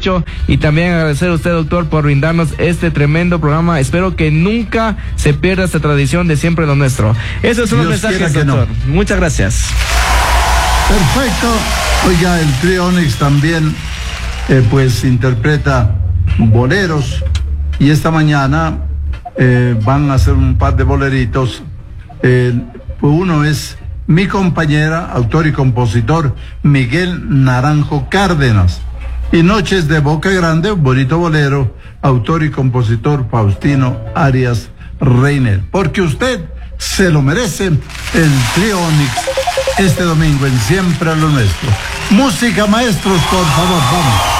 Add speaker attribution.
Speaker 1: mucho. Y también agradecer a usted, doctor, por brindarnos este tremendo programa. Espero que nunca se pierda esta tradición de siempre lo nuestro. Esos son los mensajes, doctor. No. Muchas gracias.
Speaker 2: Perfecto. Oiga, el trío Onyx también pues interpreta boleros, y esta mañana van a hacer un par de boleritos. Uno es Mi Compañera, autor y compositor Miguel Naranjo Cárdenas, y Noches de Boca Grande, un bonito bolero, autor y compositor Faustino Arias Reiner. Porque usted se lo merece, el trío Onyx, este domingo en Siempre lo Nuestro. Música, maestros, por favor, vamos.